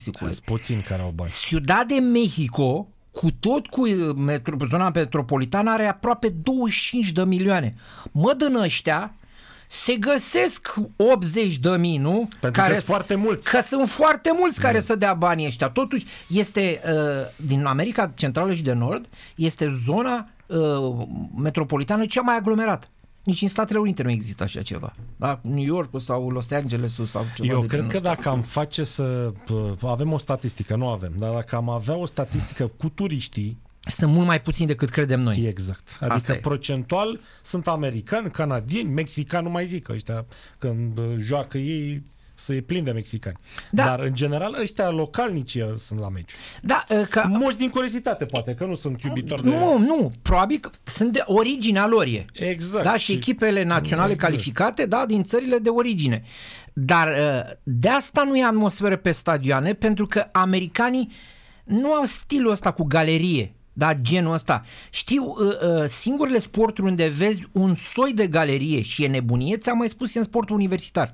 Sunt puțini care au bani. Ciudad de Mexico, cu zona metropolitană, are aproape 25 de milioane. Mă, din ăștia se găsesc 80 de mii, nu? Pentru că sunt foarte mulți. Că sunt foarte mulți care să dea banii ăștia. Totuși, este din America Centrală și de Nord, este zona metropolitană cea mai aglomerată. Nici în Statele Unite nu există așa ceva. Da? New York sau Los Angeles sau ceva. Eu cred că dacă am face să avem o statistică, nu avem, dar dacă am avea o statistică cu turiștii, sunt mult mai puțini decât credem noi. Exact. Adică procentual sunt americani, canadieni, mexicani, nu mai zic, ăștia când joacă ei să e plin de mexicani. Da. Dar în general ăștia localnici sunt la meci. Da, mulți din curiozitate poate, că nu sunt iubitori Nu, probabil că sunt de originea lor e. Exact. Da, și echipele naționale calificate, da, din țările de origine. Dar de asta nu e atmosferă pe stadioane, pentru că americanii nu au stilul ăsta cu galerie. Da, genul ăsta. Știu, singurele sporturi unde vezi un soi de galerie și e nebunie, ți-am mai spus, în sportul universitar.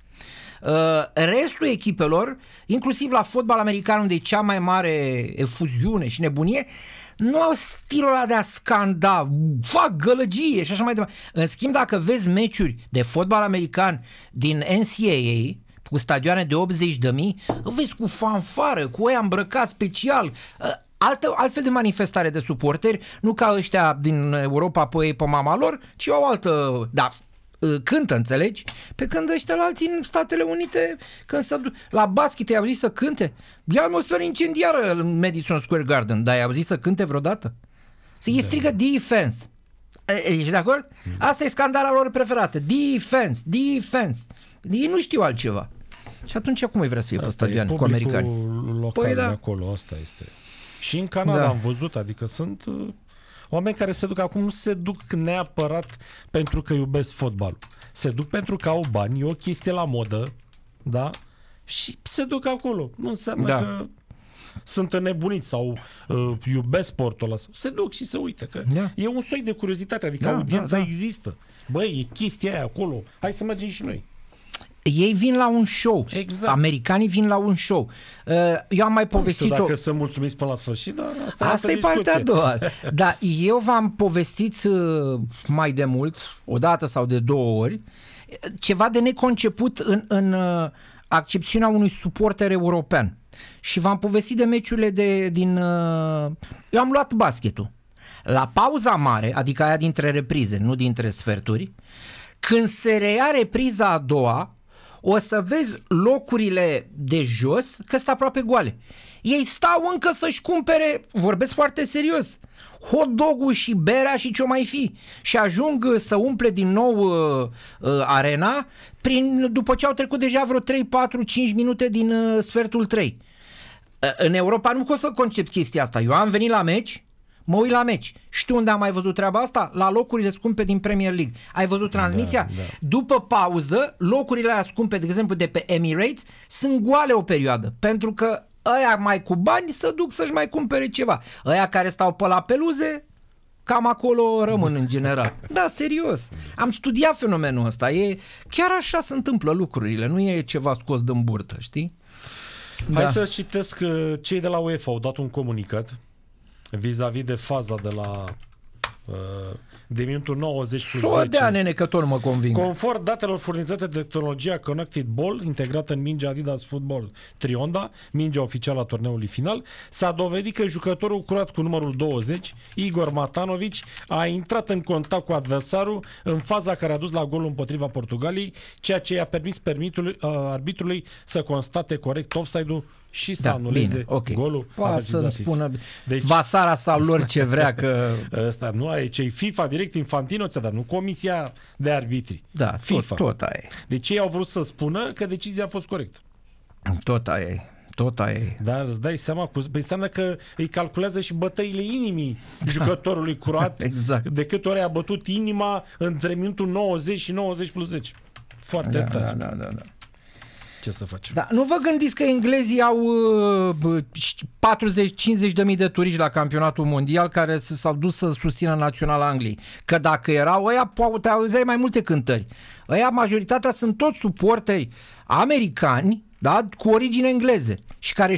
Restul echipelor, inclusiv la fotbal american, unde e cea mai mare efuziune și nebunie, nu au stilul ăla de a scanda, fac gălăgie și așa mai departe. În schimb, dacă vezi meciuri de fotbal american din NCAA, cu stadioane de 80.000, vezi cu fanfară, cu ăia îmbrăcați special, altfel de manifestare de suporteri, nu ca ăștia din Europa pe ei pe mama lor, ci o altă, da, cântă, înțelegi? Pe când ăștia la alții în Statele Unite, când la basket i-au zis să cânte, e atmosferă incendiară în Madison Square Garden, dar i-au zis să cânte vreodată? Ei strigă defense. Ești de acord? Asta e scandala lor preferată. Defense, defense. Ei nu știu altceva. Și atunci cum îi vrea să fie pe stadion cu americani? Local de acolo, asta este. Și în Canada am văzut, adică sunt oameni care se duc acum, nu se duc neapărat pentru că iubesc fotbalul. Se duc pentru că au bani, e o chestie la modă, da? Și se duc acolo. Nu înseamnă că sunt înnebuniți sau iubesc sportul ăla. Se duc și se uită. Că e un soi de curiozitate, adică audiența există. Băi, e chestia aia acolo. Hai să mergem și noi. Ei vin la un show. Exact. Americanii vin la un show. Eu am mai povestit-o. Dacă sunt mulțumiți până la sfârșit, dar asta e partea a doua. Dar eu v-am povestit mai de mult, o dată sau de două ori, ceva de neconceput în accepțiunea unui suporter european. Și v-am povestit de meciurile din... Eu am luat basketul. La pauza mare, adică aia dintre reprize, nu dintre sferturi, când se reia repriza a doua, o să vezi locurile de jos că sunt aproape goale. Ei stau încă să-și cumpere, vorbesc foarte serios, hot dog-ul și berea și ce-o mai fi. Și ajung să umple din nou arena după ce au trecut deja vreo 3, 4, 5 minute din sfertul 3. În Europa nu pot să concep chestia asta. Eu am venit la meci, mă uit la meci. Știu unde am mai văzut treaba asta? La locurile scumpe din Premier League. Ai văzut transmisia? Da. După pauză, locurile alea scumpe, de exemplu de pe Emirates, sunt goale o perioadă. Pentru că ăia mai cu bani să duc să-și mai cumpere ceva. Ăia care stau pe la peluze, cam acolo rămân în general. Da, serios. Am studiat fenomenul ăsta. Chiar așa se întâmplă lucrurile. Nu e ceva scos din burtă, știi? Hai să citesc. Cei de la UEFA au dat un comunicat vis-a-vis de faza de la de minutul 90 plus 10. Dea, nene, că tot mă conving. Conform datelor furnizate de tehnologia Connected Ball, integrată în mingea Adidas Football Trionda, mingea oficială a turneului final, s-a dovedit că jucătorul curat cu numărul 20, Igor Matanovic, a intrat în contact cu adversarul în faza care a dus la golul împotriva Portugaliei, ceea ce i-a permis arbitrului să constate corect offside-ul și să anuleze golul. Poate să-mi spună Vasara sau lor ce vrea că... Ăsta nu e ce FIFA direct Infantino ți-a dat, nu Comisia de Arbitri. Da, FIFA. Tot aia e. Deci ei au vrut să spună că decizia a fost corectă. Tot aia e. Dar îți dai seama, înseamnă că îi calculează și bătăile inimii jucătorului curat. Exact. De câte ori a bătut inima între minutul 90 și 90 plus 10. Foarte tare. Da. Ce să facem? Da, nu vă gândiți că englezii au 40-50 de mii de turiști la campionatul mondial care s-au dus să susțină naționala Angliei. Că dacă erau ăia, te auzeai mai multe cântări. Ăia, majoritatea sunt toți suporteri americani, da, cu origine engleze și care